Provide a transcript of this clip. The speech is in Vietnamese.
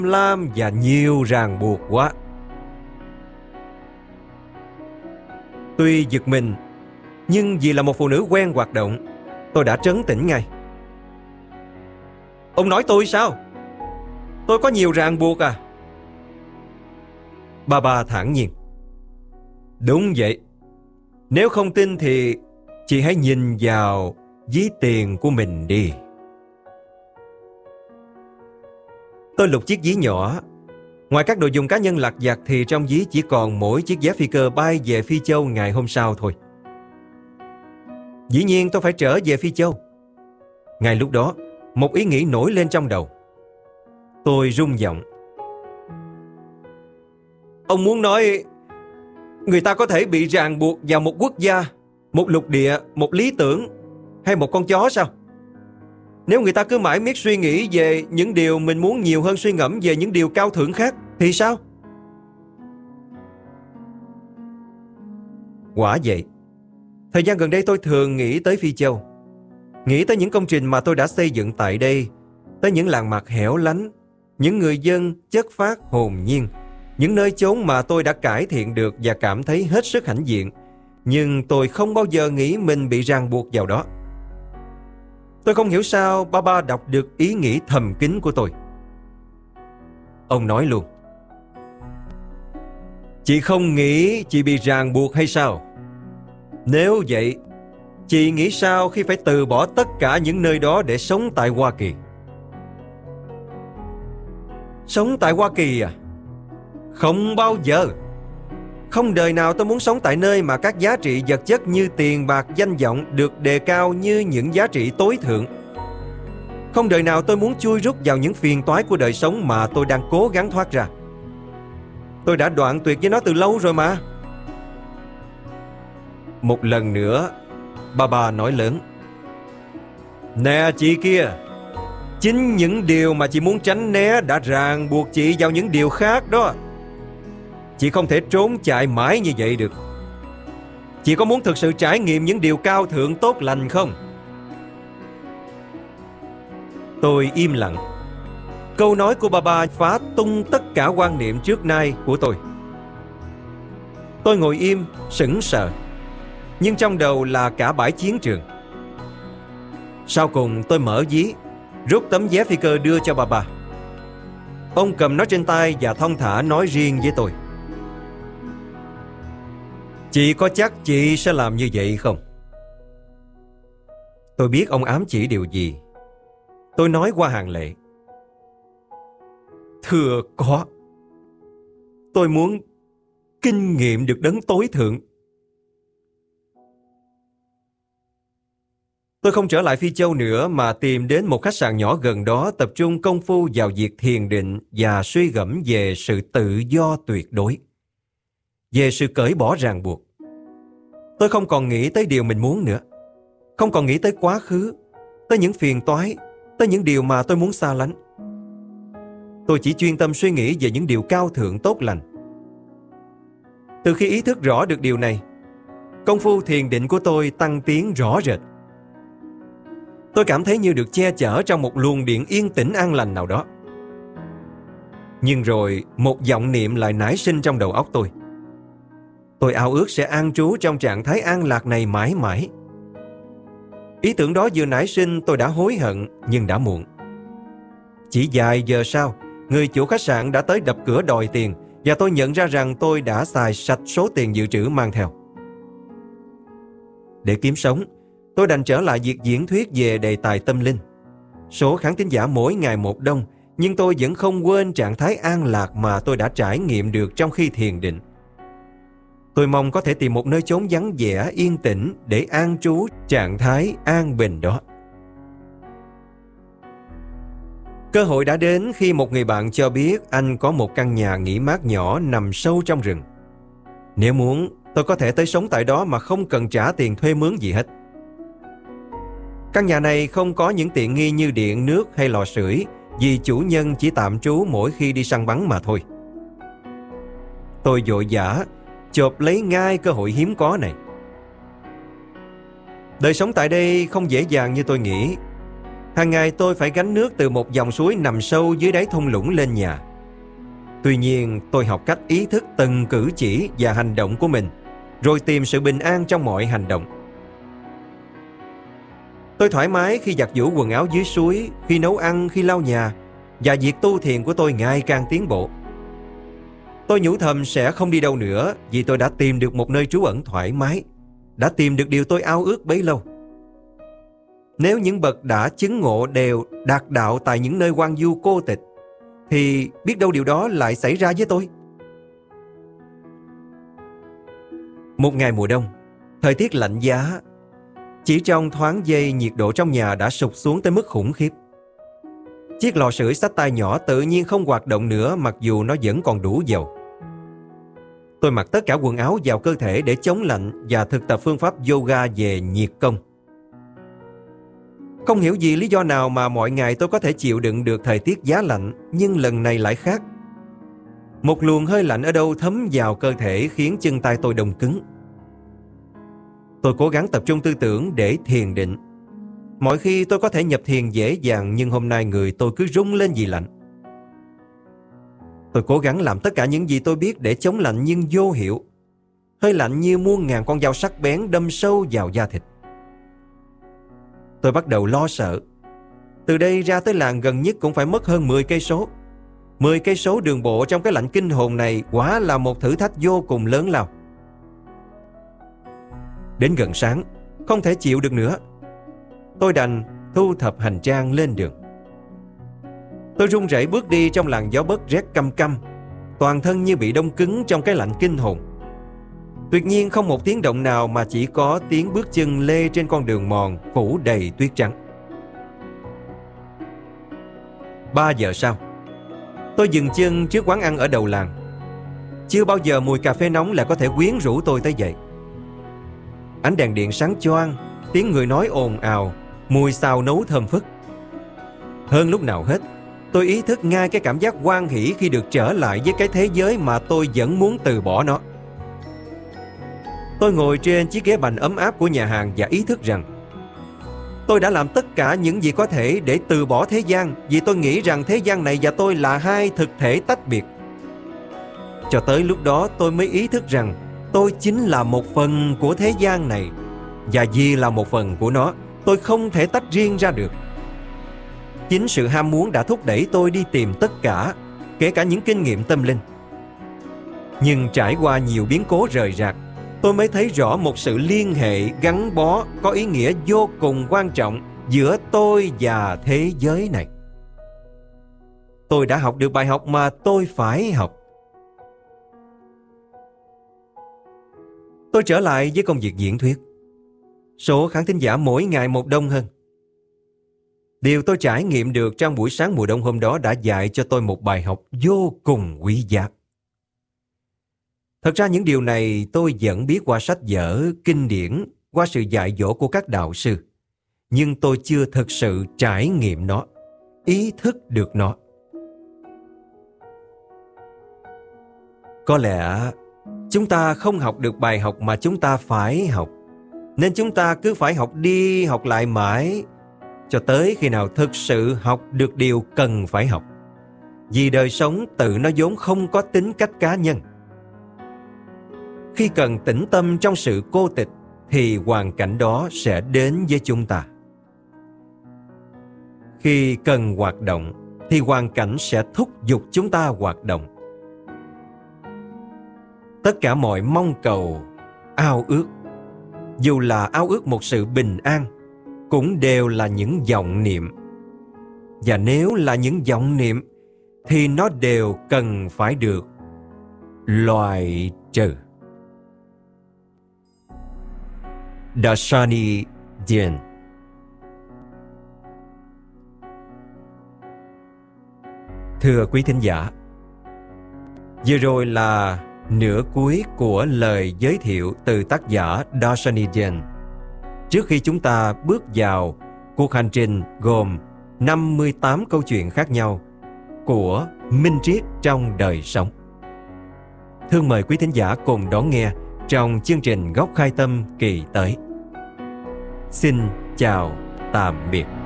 lam và nhiều ràng buộc quá. Tuy giật mình, nhưng vì là một phụ nữ quen hoạt động, tôi đã trấn tĩnh ngay. Ông nói tôi sao? Tôi có nhiều ràng buộc à? Bà thản nhiên. Đúng vậy. Nếu không tin thì chị hãy nhìn vào ví tiền của mình đi. Tôi lục chiếc ví nhỏ. Ngoài các đồ dùng cá nhân lặt vặt thì trong ví chỉ còn mỗi chiếc vé phi cơ bay về Phi Châu ngày hôm sau thôi. Dĩ nhiên tôi phải trở về Phi Châu. Ngay lúc đó, một ý nghĩ nổi lên trong đầu. Tôi rung giọng. Ông muốn nói người ta có thể bị ràng buộc vào một quốc gia, một lục địa, một lý tưởng hay một con chó sao? Nếu người ta cứ mãi miết suy nghĩ về những điều mình muốn nhiều hơn suy ngẫm về những điều cao thượng khác thì sao? Quả vậy. Thời gian gần đây tôi thường nghĩ tới Phi Châu. Nghĩ tới những công trình mà tôi đã xây dựng tại đây, tới những làng mạc hẻo lánh, những người dân chất phác hồn nhiên, những nơi chốn mà tôi đã cải thiện được và cảm thấy hết sức hãnh diện. Nhưng tôi không bao giờ nghĩ mình bị ràng buộc vào đó. Tôi không hiểu sao Baba đọc được ý nghĩ thầm kín của tôi. Ông nói luôn. Chị không nghĩ chị bị ràng buộc hay sao? Nếu vậy, chị nghĩ sao khi phải từ bỏ tất cả những nơi đó để sống tại Hoa Kỳ? Sống tại Hoa Kỳ à? Không bao giờ. Không đời nào tôi muốn sống tại nơi mà các giá trị vật chất như tiền bạc, danh vọng được đề cao như những giá trị tối thượng. Không đời nào tôi muốn chui rút vào những phiền toái của đời sống mà tôi đang cố gắng thoát ra. Tôi đã đoạn tuyệt với nó từ lâu rồi mà. Một lần nữa, Baba nói lớn. Nè chị kia, chính những điều mà chị muốn tránh né đã ràng buộc chị vào những điều khác đó. Chị không thể trốn chạy mãi như vậy được. Chị có muốn thực sự trải nghiệm những điều cao thượng tốt lành không? Tôi im lặng. Câu nói của Baba phá tung tất cả quan niệm trước nay của tôi. Tôi ngồi im, sững sờ. Nhưng trong đầu là cả bãi chiến trường. Sau cùng tôi mở ví, rút tấm vé phi cơ đưa cho Baba. Ông cầm nó trên tay và thong thả nói riêng với tôi. Chị có chắc chị sẽ làm như vậy không? Tôi biết ông ám chỉ điều gì. Tôi nói qua hàng lệ. Thưa có. Tôi muốn kinh nghiệm được đấng tối thượng. Tôi không trở lại Phi Châu nữa mà tìm đến một khách sạn nhỏ gần đó tập trung công phu vào việc thiền định và suy gẫm về sự tự do tuyệt đối, về sự cởi bỏ ràng buộc. Tôi không còn nghĩ tới điều mình muốn nữa, không còn nghĩ tới quá khứ, tới những phiền toái, tới những điều mà tôi muốn xa lánh. Tôi chỉ chuyên tâm suy nghĩ về những điều cao thượng tốt lành. Từ khi ý thức rõ được điều này, công phu thiền định của tôi tăng tiến rõ rệt. Tôi cảm thấy như được che chở trong một luồng điện yên tĩnh an lành nào đó. Nhưng rồi một vọng niệm lại nảy sinh trong đầu óc tôi. Tôi ao ước sẽ an trú trong trạng thái an lạc này mãi mãi. Ý tưởng đó vừa nảy sinh tôi đã hối hận, nhưng đã muộn. Chỉ vài giờ sau, người chủ khách sạn đã tới đập cửa đòi tiền và tôi nhận ra rằng tôi đã xài sạch số tiền dự trữ mang theo. Để kiếm sống, tôi đành trở lại việc diễn thuyết về đề tài tâm linh. Số khán thính giả mỗi ngày một đông, nhưng tôi vẫn không quên trạng thái an lạc mà tôi đã trải nghiệm được trong khi thiền định. Tôi mong có thể tìm một nơi chốn vắng vẻ, yên tĩnh để an trú trạng thái an bình đó. Cơ hội đã đến khi một người bạn cho biết anh có một căn nhà nghỉ mát nhỏ nằm sâu trong rừng. Nếu muốn, tôi có thể tới sống tại đó mà không cần trả tiền thuê mướn gì hết. Căn nhà này không có những tiện nghi như điện, nước hay lò sưởi, vì chủ nhân chỉ tạm trú mỗi khi đi săn bắn mà thôi. Tôi vội vã chộp lấy ngay cơ hội hiếm có này. Đời sống tại đây không dễ dàng như tôi nghĩ. Hàng ngày tôi phải gánh nước từ một dòng suối nằm sâu dưới đáy thung lũng lên nhà. Tuy nhiên, tôi học cách ý thức từng cử chỉ và hành động của mình, rồi tìm sự bình an trong mọi hành động. Tôi thoải mái khi giặt giũ quần áo dưới suối, khi nấu ăn, khi lau nhà, và việc tu thiền của tôi ngày càng tiến bộ. Tôi nhủ thầm sẽ không đi đâu nữa vì tôi đã tìm được một nơi trú ẩn thoải mái, đã tìm được điều tôi ao ước bấy lâu. Nếu những bậc đã chứng ngộ đều đạt đạo tại những nơi hoang vu cô tịch, thì biết đâu điều đó lại xảy ra với tôi. Một ngày mùa đông, thời tiết lạnh giá, chỉ trong thoáng giây nhiệt độ trong nhà đã sụt xuống tới mức khủng khiếp. Chiếc lò sưởi xách tay nhỏ tự nhiên không hoạt động nữa mặc dù nó vẫn còn đủ dầu. Tôi mặc tất cả quần áo vào cơ thể để chống lạnh và thực tập phương pháp yoga về nhiệt công. Không hiểu vì lý do nào mà mọi ngày tôi có thể chịu đựng được thời tiết giá lạnh, nhưng lần này lại khác. Một luồng hơi lạnh ở đâu thấm vào cơ thể khiến chân tay tôi đông cứng. Tôi cố gắng tập trung tư tưởng để thiền định. Mọi khi tôi có thể nhập thiền dễ dàng, nhưng hôm nay người tôi cứ rung lên vì lạnh. Tôi cố gắng làm tất cả những gì tôi biết để chống lạnh nhưng vô hiệu. Hơi lạnh như muôn ngàn con dao sắc bén đâm sâu vào da thịt. Tôi bắt đầu lo sợ. Từ đây ra tới làng gần nhất cũng phải mất hơn 10 cây số. 10 cây số đường bộ trong cái lạnh kinh hồn này quả là một thử thách vô cùng lớn lao. Đến gần sáng, không thể chịu được nữa. Tôi đành thu thập hành trang lên đường. Tôi run rẩy bước đi trong làn gió bấc rét căm căm, toàn thân như bị đông cứng trong cái lạnh kinh hồn. Tuyệt nhiên không một tiếng động nào mà chỉ có tiếng bước chân lê trên con đường mòn phủ đầy tuyết trắng. 3 giờ sau, tôi dừng chân trước quán ăn ở đầu làng. Chưa bao giờ mùi cà phê nóng lại có thể quyến rũ tôi tới vậy. Ánh đèn điện sáng choang, tiếng người nói ồn ào, mùi xào nấu thơm phức. Hơn lúc nào hết, tôi ý thức ngay cái cảm giác hoan hỉ khi được trở lại với cái thế giới mà tôi vẫn muốn từ bỏ nó. Tôi ngồi trên chiếc ghế bành ấm áp của nhà hàng và ý thức rằng tôi đã làm tất cả những gì có thể để từ bỏ thế gian, vì tôi nghĩ rằng thế gian này và tôi là hai thực thể tách biệt. Cho tới lúc đó tôi mới ý thức rằng tôi chính là một phần của thế gian này, và vì là một phần của nó, tôi không thể tách riêng ra được. Chính sự ham muốn đã thúc đẩy tôi đi tìm tất cả, kể cả những kinh nghiệm tâm linh. Nhưng trải qua nhiều biến cố rời rạc, tôi mới thấy rõ một sự liên hệ gắn bó có ý nghĩa vô cùng quan trọng giữa tôi và thế giới này. Tôi đã học được bài học mà tôi phải học. Tôi trở lại với công việc diễn thuyết. Số khán thính giả mỗi ngày một đông hơn. Điều tôi trải nghiệm được trong buổi sáng mùa đông hôm đó đã dạy cho tôi một bài học vô cùng quý giá. Thật ra những điều này tôi vẫn biết qua sách vở, kinh điển, qua sự dạy dỗ của các đạo sư. Nhưng tôi chưa thực sự trải nghiệm nó, ý thức được nó. Có lẽ chúng ta không học được bài học mà chúng ta phải học, nên chúng ta cứ phải học đi học lại mãi, cho tới khi nào thực sự học được điều cần phải học. Vì đời sống tự nó vốn không có tính cách cá nhân. Khi cần tĩnh tâm trong sự cô tịch, thì hoàn cảnh đó sẽ đến với chúng ta. Khi cần hoạt động, thì hoàn cảnh sẽ thúc giục chúng ta hoạt động. Tất cả mọi mong cầu, ao ước, dù là ao ước một sự bình an, cũng đều là những vọng niệm. Và nếu là những vọng niệm, thì nó đều cần phải được loại trừ. Darshani Dien. Thưa quý thính giả, vừa rồi là nửa cuối của lời giới thiệu từ tác giả Darshani Dien. Trước khi chúng ta bước vào cuộc hành trình gồm 58 câu chuyện khác nhau của minh triết trong đời sống. Thương mời quý thính giả cùng đón nghe trong chương trình Góc Khai Tâm kỳ tới. Xin chào tạm biệt.